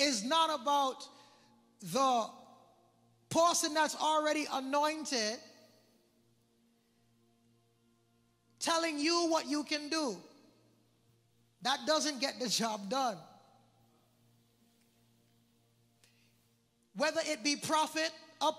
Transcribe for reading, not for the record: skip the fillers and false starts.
is not about the person that's already anointed telling you what you can do. That doesn't get the job done. Whether it be prophet,